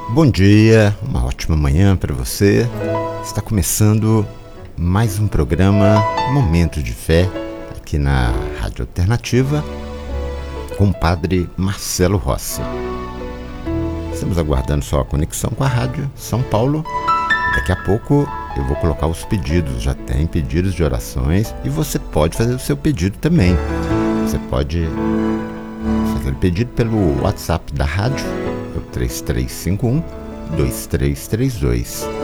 Bom dia, uma ótima manhã para você. Está começando mais um programa Momento de Fé aqui na Rádio Alternativa com o Padre Marcelo Rossi. Estamos aguardando só a conexão com a Rádio São Paulo. Daqui a pouco eu vou colocar os pedidos, já tem pedidos de orações e você pode fazer o seu pedido também. Você pode fazer o pedido pelo WhatsApp da rádio, é o 3351-2332.